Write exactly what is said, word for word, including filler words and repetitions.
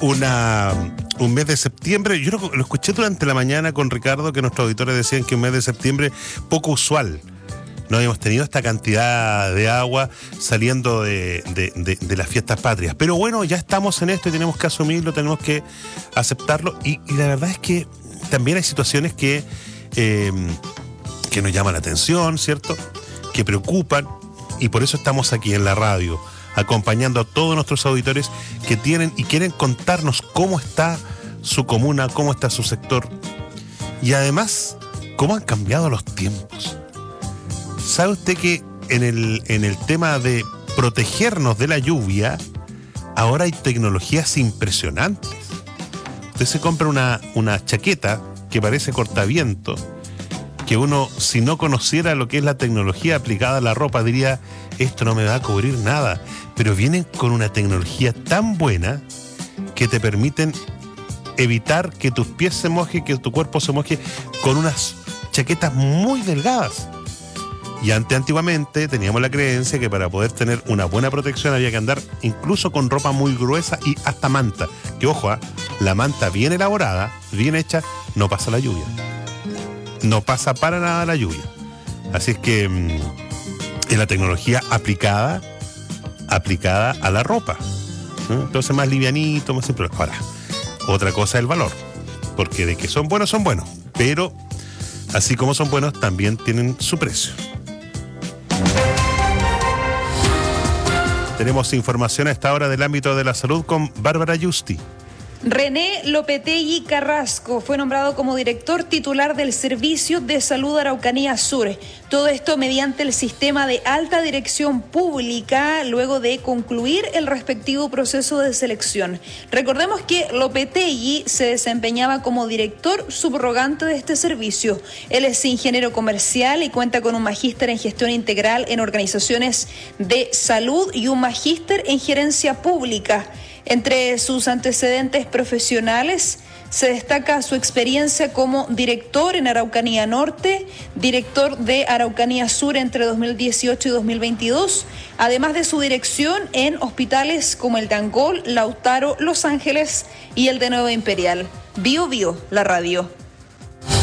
una, un mes de septiembre. Yo lo, lo escuché durante la mañana con Ricardo, que nuestros auditores decían que un mes de septiembre poco usual. No habíamos tenido esta cantidad de agua saliendo de, de, de, de las fiestas patrias. Pero bueno, ya estamos en esto y tenemos que asumirlo, tenemos que aceptarlo. Y, y la verdad es que también hay situaciones que, eh, que nos llaman la atención, ¿cierto? Que preocupan. Y por eso estamos aquí en la radio, acompañando a todos nuestros auditores que tienen y quieren contarnos cómo está su comuna, cómo está su sector. Y además, cómo han cambiado los tiempos. ¿Sabe usted que en el, en el tema de protegernos de la lluvia, ahora hay tecnologías impresionantes? Usted se compra una, una chaqueta que parece cortaviento, que uno, si no conociera lo que es la tecnología aplicada a la ropa, diría, esto no me va a cubrir nada. Pero vienen con una tecnología tan buena que te permiten evitar que tus pies se mojen, que tu cuerpo se moje, con unas chaquetas muy delgadas. Y ante antiguamente teníamos la creencia que para poder tener una buena protección había que andar incluso con ropa muy gruesa y hasta manta. Que ojo, ¿eh? La manta bien elaborada, bien hecha, no pasa la lluvia. No pasa para nada la lluvia. Así es que mmm, es la tecnología aplicada, aplicada a la ropa, ¿no? Entonces más livianito, más simple. Ahora, otra cosa es el valor. Porque de que son buenos, son buenos. Pero así como son buenos, también tienen su precio. Tenemos información a esta hora del ámbito de la salud con Bárbara Yusti. René Lopetegui Carrasco fue nombrado como director titular del Servicio de Salud Araucanía Sur. Todo esto mediante el sistema de alta dirección pública, luego de concluir el respectivo proceso de selección. Recordemos que Lopetegui se desempeñaba como director subrogante de este servicio. Él es ingeniero comercial y cuenta con un magíster en gestión integral en organizaciones de salud y un magíster en gerencia pública. Entre sus antecedentes profesionales se destaca su experiencia como director en Araucanía Norte, director de Araucanía Sur entre dos mil dieciocho y dos mil veintidós, además de su dirección en hospitales como el de Angol, Lautaro, Los Ángeles y el de Nueva Imperial. Bio Bio, la radio.